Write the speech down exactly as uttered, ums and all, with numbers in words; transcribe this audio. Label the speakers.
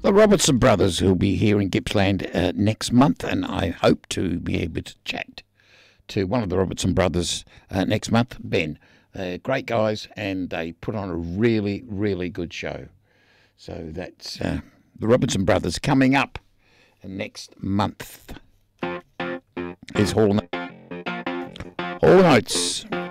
Speaker 1: The Robertson brothers who'll be here in Gippsland uh, next month, and I hope to be able to chat to one of the Robertson brothers uh, next month, Ben. They're great guys, and they put on a really, really good show. So that's uh, the Robertson brothers coming up next month. Here's Hall, Hall Notes.